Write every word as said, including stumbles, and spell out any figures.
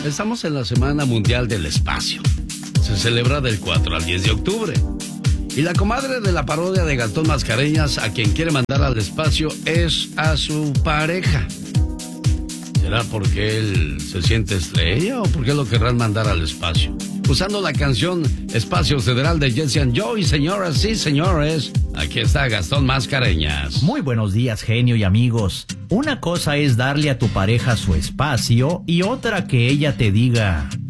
Estamos en la Semana Mundial del Espacio. Se celebra del cuatro al diez de octubre. Y la comadre de la parodia de Gastón Mascareñas, a quien quiere mandar al espacio, es a su pareja. ¿Será porque él se siente estrella o porque lo querrán mandar al espacio? Usando la canción Espacio Sideral de Jesse and Joy, señoras y señores, aquí está Gastón Mascareñas. Muy buenos días, genio y amigos. Una cosa es darle a tu pareja su espacio y otra que ella te diga: